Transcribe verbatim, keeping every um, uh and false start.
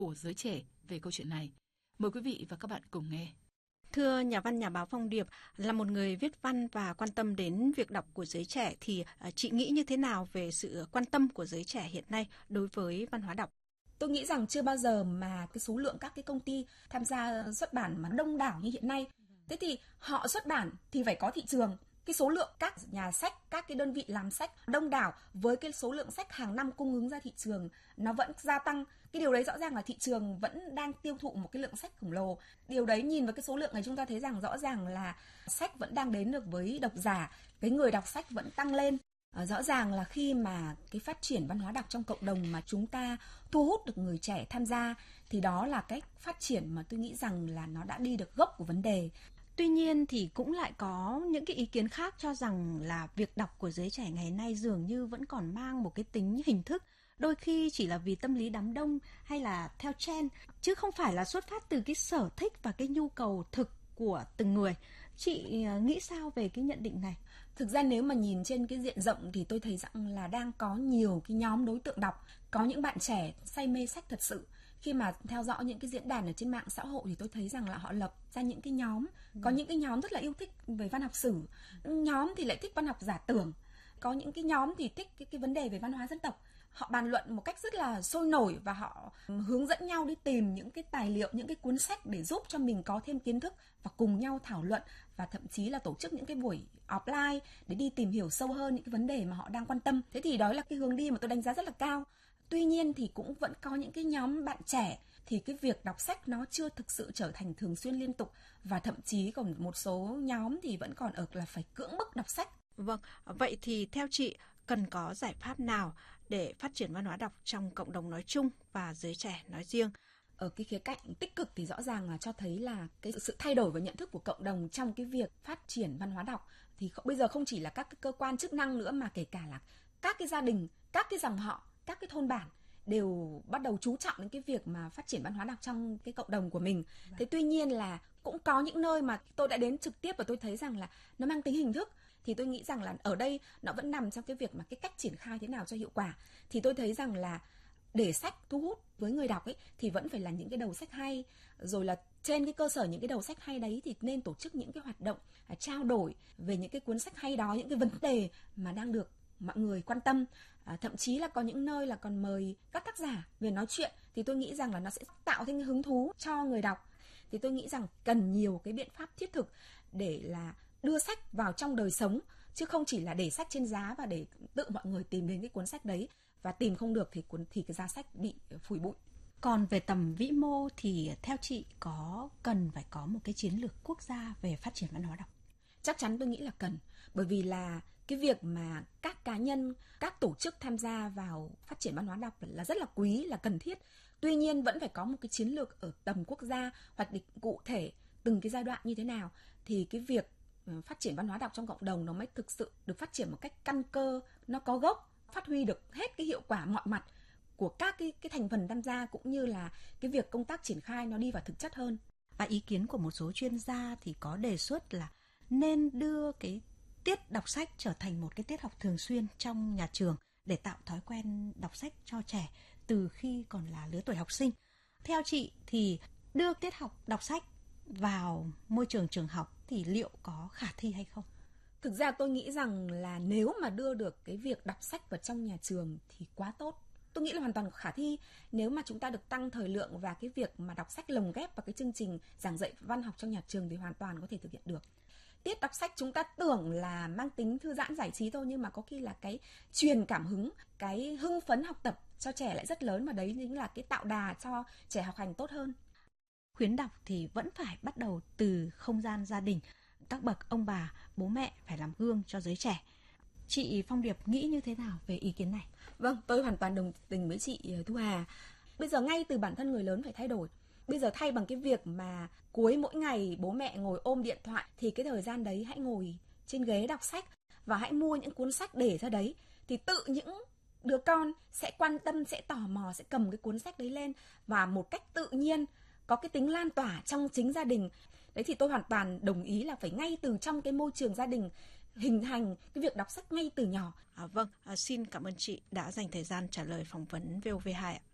của giới trẻ về câu chuyện này. Mời quý vị và các bạn cùng nghe. Thưa nhà văn nhà báo Phong Điệp, là một người viết văn và quan tâm đến việc đọc của giới trẻ thì chị nghĩ như thế nào về sự quan tâm của giới trẻ hiện nay đối với văn hóa đọc? Tôi nghĩ rằng chưa bao giờ mà cái số lượng các cái công ty tham gia xuất bản mà đông đảo như hiện nay. Thế thì họ xuất bản thì phải có thị trường. Cái số lượng các nhà sách, các cái đơn vị làm sách đông đảo với cái số lượng sách hàng năm cung ứng ra thị trường nó vẫn gia tăng. Cái điều đấy rõ ràng là thị trường vẫn đang tiêu thụ một cái lượng sách khổng lồ. Điều đấy nhìn vào cái số lượng này chúng ta thấy rằng rõ ràng là sách vẫn đang đến được với độc giả, cái người đọc sách vẫn tăng lên. À, rõ ràng là khi mà cái phát triển văn hóa đọc trong cộng đồng mà chúng ta thu hút được người trẻ tham gia thì đó là cách phát triển mà tôi nghĩ rằng là nó đã đi được gốc của vấn đề. Tuy nhiên thì cũng lại có những cái ý kiến khác cho rằng là việc đọc của giới trẻ ngày nay dường như vẫn còn mang một cái tính hình thức, đôi khi chỉ là vì tâm lý đám đông hay là theo trend, chứ không phải là xuất phát từ cái sở thích và cái nhu cầu thực của từng người. Chị nghĩ sao về cái nhận định này? Thực ra nếu mà nhìn trên cái diện rộng thì tôi thấy rằng là đang có nhiều cái nhóm đối tượng đọc. Có những bạn trẻ say mê sách thật sự. Khi mà theo dõi những cái diễn đàn ở trên mạng xã hội thì tôi thấy rằng là họ lập ra những cái nhóm. Có những cái nhóm rất là yêu thích về văn học sử. Nhóm thì lại thích văn học giả tưởng. Có những cái nhóm thì thích cái, cái vấn đề về văn hóa dân tộc. Họ bàn luận một cách rất là sôi nổi và họ hướng dẫn nhau đi tìm những cái tài liệu, những cái cuốn sách để giúp cho mình có thêm kiến thức và cùng nhau thảo luận và thậm chí là tổ chức những cái buổi offline để đi tìm hiểu sâu hơn những cái vấn đề mà họ đang quan tâm. Thế thì đó là cái hướng đi mà tôi đánh giá rất là cao. Tuy nhiên thì cũng vẫn có những cái nhóm bạn trẻ thì cái việc đọc sách nó chưa thực sự trở thành thường xuyên liên tục và thậm chí còn một số nhóm thì vẫn còn ở là phải cưỡng bức đọc sách. Vâng, vậy thì theo chị cần có giải pháp nào để phát triển văn hóa đọc trong cộng đồng nói chung và giới trẻ nói riêng? Ở cái khía cạnh tích cực thì rõ ràng là cho thấy là cái sự thay đổi và nhận thức của cộng đồng trong cái việc phát triển văn hóa đọc thì không, bây giờ không chỉ là các cái cơ quan chức năng nữa mà kể cả là các cái gia đình, các cái dòng họ, các cái thôn bản đều bắt đầu chú trọng đến cái việc mà phát triển văn hóa đọc trong cái cộng đồng của mình. Thế tuy nhiên là cũng có những nơi mà tôi đã đến trực tiếp và tôi thấy rằng là nó mang tính hình thức. Thì tôi nghĩ rằng là ở đây nó vẫn nằm trong cái việc mà cái cách triển khai thế nào cho hiệu quả. Thì tôi thấy rằng là để sách thu hút với người đọc ấy thì vẫn phải là những cái đầu sách hay, rồi là trên cái cơ sở những cái đầu sách hay đấy thì nên tổ chức những cái hoạt động à, trao đổi về những cái cuốn sách hay đó, những cái vấn đề mà đang được mọi người quan tâm, à, thậm chí là có những nơi là còn mời các tác giả về nói chuyện. Thì tôi nghĩ rằng là nó sẽ tạo thêm cái hứng thú cho người đọc. Thì tôi nghĩ rằng cần nhiều cái biện pháp thiết thực để là đưa sách vào trong đời sống, chứ không chỉ là để sách trên giá và để tự mọi người tìm đến cái cuốn sách đấy, và tìm không được thì cuốn thì cái giá sách bị phủi bụi. Còn về tầm vĩ mô thì theo chị có cần phải có một cái chiến lược quốc gia về phát triển văn hóa đọc? Chắc chắn tôi nghĩ là cần, bởi vì là cái việc mà các cá nhân, các tổ chức tham gia vào phát triển văn hóa đọc là rất là quý, là cần thiết. Tuy nhiên vẫn phải có một cái chiến lược ở tầm quốc gia, hoạch định cụ thể từng cái giai đoạn như thế nào thì cái việc phát triển văn hóa đọc trong cộng đồng nó mới thực sự được phát triển một cách căn cơ, nó có gốc, phát huy được hết cái hiệu quả mọi mặt của các cái, cái thành phần tham gia, cũng như là cái việc công tác triển khai nó đi vào thực chất hơn. Và ý kiến của một số chuyên gia thì có đề xuất là nên đưa cái tiết đọc sách trở thành một cái tiết học thường xuyên trong nhà trường để tạo thói quen đọc sách cho trẻ từ khi còn là lứa tuổi học sinh. Theo chị thì đưa tiết học đọc sách vào môi trường trường học thì liệu có khả thi hay không? Thực ra tôi nghĩ rằng là nếu mà đưa được cái việc đọc sách vào trong nhà trường thì quá tốt. Tôi nghĩ là hoàn toàn khả thi nếu mà chúng ta được tăng thời lượng và cái việc mà đọc sách lồng ghép vào cái chương trình giảng dạy văn học trong nhà trường thì hoàn toàn có thể thực hiện được. Tiết đọc sách chúng ta tưởng là mang tính thư giãn giải trí thôi, nhưng mà có khi là cái truyền cảm hứng, cái hưng phấn học tập cho trẻ lại rất lớn, và đấy chính là cái tạo đà cho trẻ học hành tốt hơn. Khuyến đọc thì vẫn phải bắt đầu từ không gian gia đình. Các bậc ông bà, bố mẹ phải làm gương cho giới trẻ. Chị Phong Điệp nghĩ như thế nào về ý kiến này? Vâng, tôi hoàn toàn đồng tình với chị Thu Hà. Bây giờ ngay từ bản thân người lớn phải thay đổi. Bây giờ thay bằng cái việc mà cuối mỗi ngày bố mẹ ngồi ôm điện thoại thì cái thời gian đấy hãy ngồi trên ghế đọc sách và hãy mua những cuốn sách để ra đấy. Thì tự những đứa con sẽ quan tâm, sẽ tò mò, sẽ cầm cái cuốn sách đấy lên và một cách tự nhiên có cái tính lan tỏa trong chính gia đình. Đấy thì tôi hoàn toàn đồng ý là phải ngay từ trong cái môi trường gia đình hình thành cái việc đọc sách ngay từ nhỏ. À, vâng, à, xin cảm ơn chị đã dành thời gian trả lời phỏng vấn vê o vê hai ạ.